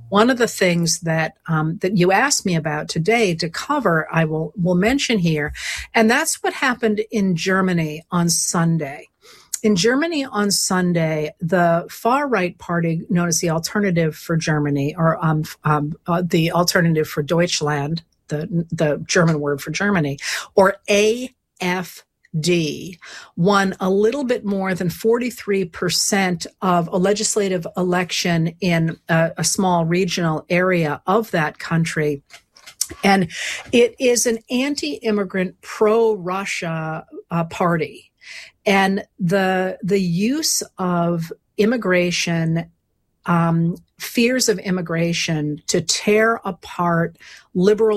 one of the things that that you asked me about today to cover, I will mention here, and that's what happened in Germany on Sunday. In Germany on Sunday, the far-right party known as the Alternative for Germany, or the Alternative for Deutschland, the German word for Germany, or AfD, won a little bit more than 43% of a legislative election in a small regional area of that country. And it is an anti-immigrant, pro-Russia party. And the use of immigration, fears of immigration to tear apart liberal